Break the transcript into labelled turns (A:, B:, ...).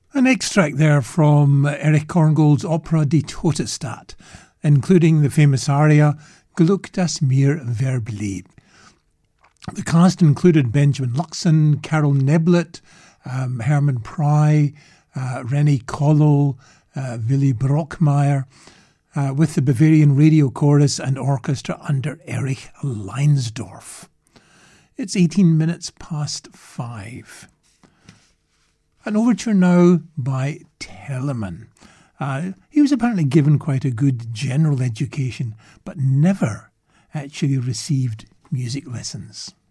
A: An extract there from Erich Korngold's opera Die Todesstadt, including the famous aria Glück, das mir verblieb. The cast included Benjamin Luxon, Carol Neblett, Hermann Prey, René Kollo, Willy Brockmeyer, with the Bavarian Radio Chorus and Orchestra under Erich Leinsdorf. It's 18 minutes past 5. An overture now by Telemann. He was apparently given quite a good general education, but never actually received music lessons.